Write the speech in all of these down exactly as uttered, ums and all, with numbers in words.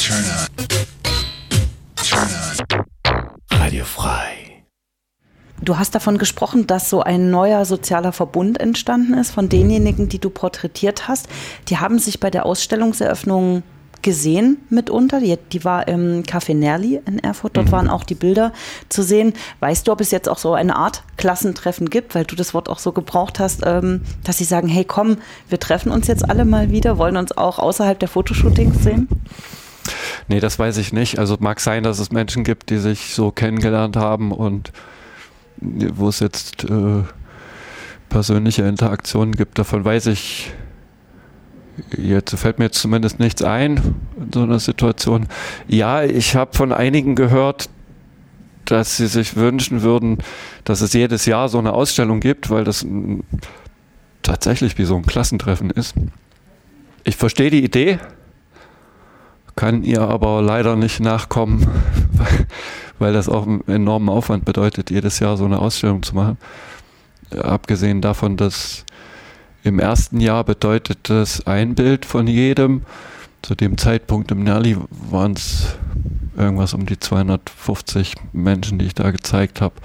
Turn on. Turn on. Radio frei. Du hast davon gesprochen, dass so ein neuer sozialer Verbund entstanden ist von denjenigen, die du porträtiert hast. Die haben sich bei der Ausstellungseröffnung gesehen mitunter. Die, die war im Café Nerli in Erfurt. Dort mhm. waren auch die Bilder zu sehen. Weißt du, ob es jetzt auch so eine Art Klassentreffen gibt, weil du das Wort auch so gebraucht hast, ähm, dass sie sagen, hey komm, wir treffen uns jetzt alle mal wieder, wollen uns auch außerhalb der Fotoshootings sehen? Nee, das weiß ich nicht. Also mag sein, dass es Menschen gibt, die sich so kennengelernt haben und wo es jetzt äh, persönliche Interaktionen gibt. Davon weiß ich Jetzt fällt mir jetzt zumindest nichts ein in so einer Situation. Ja, ich habe von einigen gehört, dass sie sich wünschen würden, dass es jedes Jahr so eine Ausstellung gibt, weil das m, tatsächlich wie so ein Klassentreffen ist. Ich verstehe die Idee, kann ihr aber leider nicht nachkommen, weil, weil das auch einen enormen Aufwand bedeutet, jedes Jahr so eine Ausstellung zu machen. Abgesehen davon, dass im ersten Jahr bedeutet das ein Bild von jedem. Zu dem Zeitpunkt im Nerli waren es irgendwas um die zweihundertfünfzig Menschen, die ich da gezeigt habe.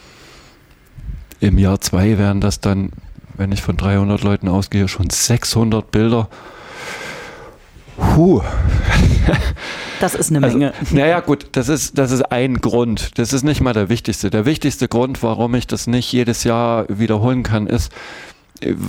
Im Jahr zwei wären das dann, wenn ich von dreihundert Leuten ausgehe, schon sechshundert Bilder. Huh. Das ist eine Menge. Also, naja gut, das ist, das ist ein Grund. Das ist nicht mal der wichtigste. Der wichtigste Grund, warum ich das nicht jedes Jahr wiederholen kann, ist,